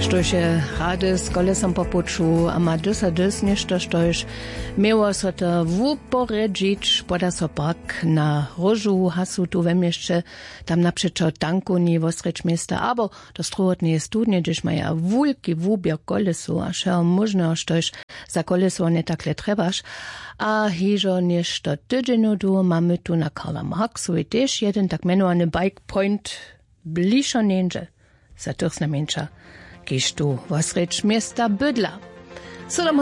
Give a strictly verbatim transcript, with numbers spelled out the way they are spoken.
Štože rady z kolesom popuču a ma dysa dys nešto, štož miło so to wuporedzić, poda so pak na rożu hasu tu we mieście, tam naprzeczo tanku nie wostrecz miasta, abo to struhotnie studnie, gdyż maja wulki wubier kolesu, a šel možno, štož za koleso nie takle trebaš, a hižo nešto tydzienu du mamy tu na Karla Marxu i też jeden tak menowany bike point bliżo nięże, za tychs na męcza. Kisz tu wostrecz miasta Bydla.